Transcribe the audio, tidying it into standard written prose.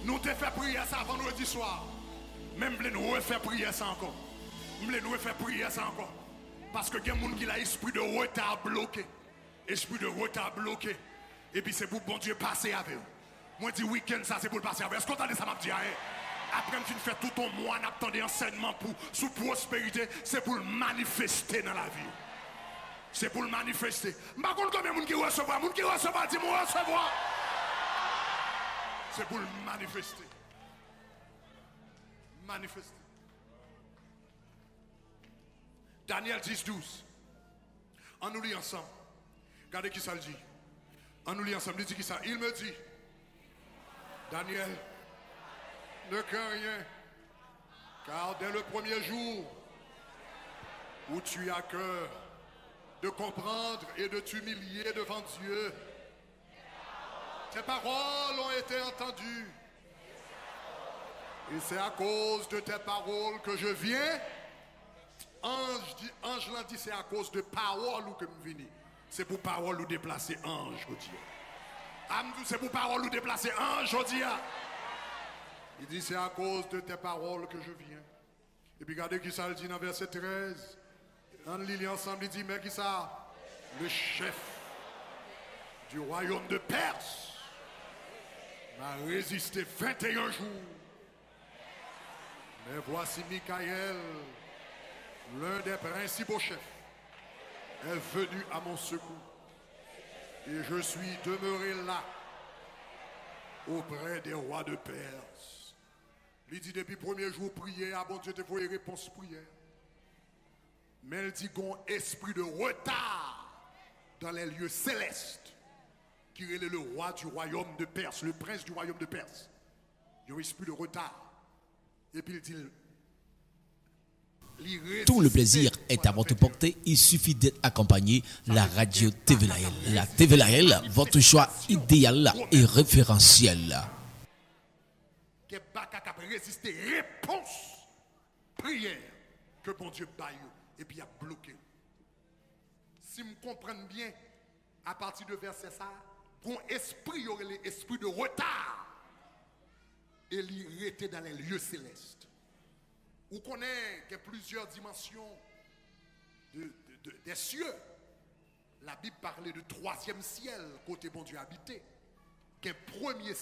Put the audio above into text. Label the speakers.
Speaker 1: Nous te fait prier ça vendredi soir. Même nous refaire prier ça encore. Nous refaire prier ça encore. Parce que il y a des gens qui ont l'esprit de retard bloqué. Esprit de retard bloqué. Et puis c'est pour bon Dieu passer avec eux. Moi je dis week-end ça c'est pour le passer avec eux. Est-ce qu'on entend ça m'a dit? Après tu fais tout ton mois, on attend des enseignements pour sous prospérité, c'est pour le manifester dans la vie. C'est pour le manifester. Par contre combien de gens qui recevoir, dis-moi recevoir. C'est pour le manifester. Manifester. Daniel 10, 12. On nous lit ensemble. Regardez qui ça le dit. On nous lit ensemble. Il dit qui ça? Il me dit, Daniel, ne crains rien, car dès le premier jour où tu as cœur de comprendre et de t'humilier devant Dieu, tes paroles ont été entendues. Et c'est à cause de tes paroles que je viens. Ange l'a dit, c'est à cause de paroles que nous venons. C'est pour paroles ou déplacer ange, je dis. C'est pour paroles ou déplacer ange, je dis. Il dit, c'est à cause de tes paroles que je viens. Et puis regardez qui ça le dit dans verset 13. On lit ensemble, il dit, mais qui ça? Le chef du royaume de Perse m'a résisté 21 jours. Mais voici Michael, l'un des principaux chefs, est venu à mon secours. Et je suis demeuré là, auprès des rois de Perse. Il dit depuis le premier jour, prier, ah bon Dieu te faut une réponse prière. Mais il dit qu'on esprit de retard dans les lieux célestes, qui est le roi du royaume de Perse, le prince du royaume de Perse. Il y a un esprit de retard. Et puis il dit,
Speaker 2: tout le plaisir est à votre portée. Il suffit d'être accompagné la radio TV Lahel. La TV Lahel, votre choix idéal et référentiel.
Speaker 1: Qui est capable de résister, réponse, prière que bon Dieu baille et puis il a bloqué. Si je comprends bien, à partir de verset ça, bon esprit, il y aurait l'esprit de retard et il était dans les lieux célestes. Vous connaissez qu'il y a plusieurs dimensions des cieux. La Bible parlait de troisième ciel, côté bon Dieu habité. Qu'il y a premier